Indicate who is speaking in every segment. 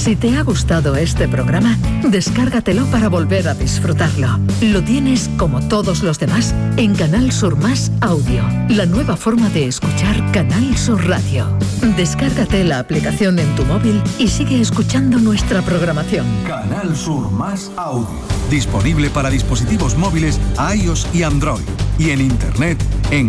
Speaker 1: Si te ha gustado este programa, descárgatelo para volver a disfrutarlo. Lo tienes, como todos los demás, en Canal Sur Más Audio, la nueva forma de escuchar Canal Sur Radio. Descárgate la aplicación en tu móvil y sigue escuchando nuestra programación.
Speaker 2: Canal Sur Más Audio. Disponible para dispositivos móviles iOS y Android. Y en internet en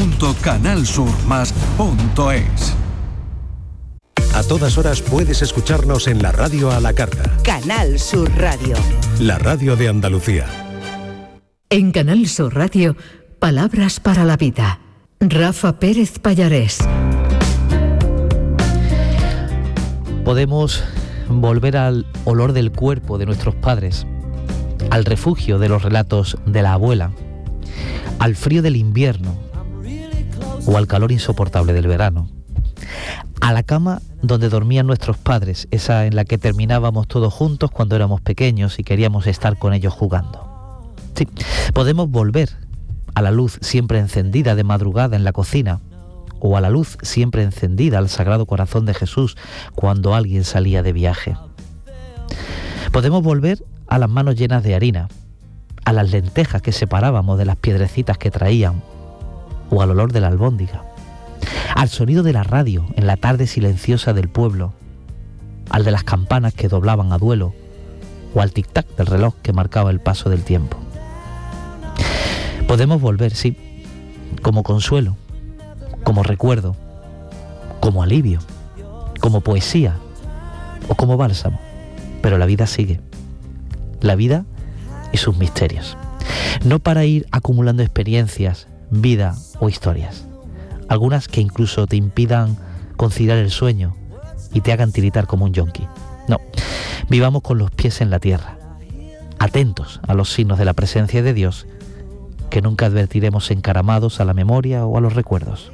Speaker 2: audio.canalsurmas.es.
Speaker 3: A todas horas puedes escucharnos en la radio a la carta.
Speaker 4: Canal Sur Radio.
Speaker 3: La radio de Andalucía.
Speaker 1: En Canal Sur Radio, Palabras para la Vida. Rafa Pérez Pallarés.
Speaker 5: Podemos volver al olor del cuerpo de nuestros padres, al refugio de los relatos de la abuela, al frío del invierno o al calor insoportable del verano, a la cama donde dormían nuestros padres, esa en la que terminábamos todos juntos cuando éramos pequeños y queríamos estar con ellos jugando. Sí, podemos volver a la luz siempre encendida de madrugada en la cocina, o a la luz siempre encendida al Sagrado Corazón de Jesús cuando alguien salía de viaje. Podemos volver a las manos llenas de harina, a las lentejas que separábamos de las piedrecitas que traían, o al olor de la albóndiga, al sonido de la radio en la tarde silenciosa del pueblo, al de las campanas que doblaban a duelo, o al tic-tac del reloj que marcaba el paso del tiempo. Podemos volver, sí, como consuelo, como recuerdo, como alivio, como poesía o como bálsamo, pero la vida sigue. La vida y sus misterios. No para ir acumulando experiencias, vida o historias. Algunas que incluso te impidan conciliar el sueño y te hagan tiritar como un yonki. No, vivamos con los pies en la tierra, atentos a los signos de la presencia de Dios, que nunca advertiremos encaramados a la memoria o a los recuerdos.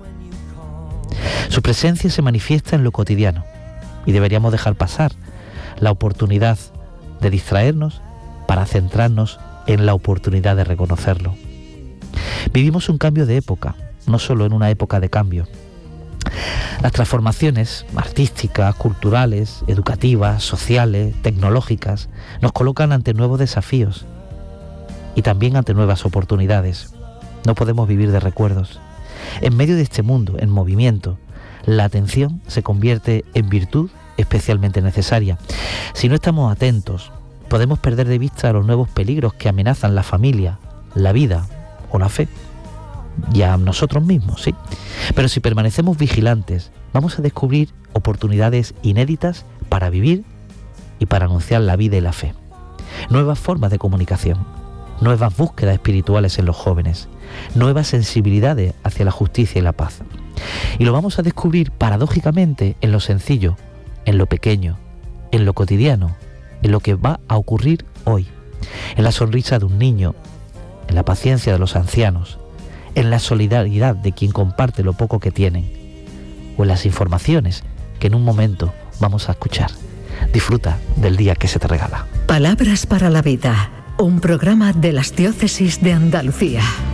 Speaker 5: Su presencia se manifiesta en lo cotidiano y deberíamos dejar pasar la oportunidad de distraernos para centrarnos en la oportunidad de reconocerlo. Vivimos un cambio de época, no solo en una época de cambio. Las transformaciones artísticas, culturales, educativas, sociales, tecnológicas, nos colocan ante nuevos desafíos y también ante nuevas oportunidades. No podemos vivir de recuerdos. En medio de este mundo, en movimiento, la atención se convierte en virtud especialmente necesaria. Si no estamos atentos, podemos perder de vista los nuevos peligros que amenazan la familia, la vida o la fe. Y a nosotros mismos, sí. Pero si permanecemos vigilantes, vamos a descubrir oportunidades inéditas para vivir y para anunciar la vida y la fe. Nuevas formas de comunicación, nuevas búsquedas espirituales en los jóvenes, nuevas sensibilidades hacia la justicia y la paz. Y lo vamos a descubrir paradójicamente en lo sencillo, en lo pequeño, en lo cotidiano, en lo que va a ocurrir hoy, en la sonrisa de un niño, en la paciencia de los ancianos, en la solidaridad de quien comparte lo poco que tienen, o en las informaciones que en un momento vamos a escuchar. Disfruta del día que se te regala.
Speaker 1: Palabras para la Vida, un programa de las Diócesis de Andalucía.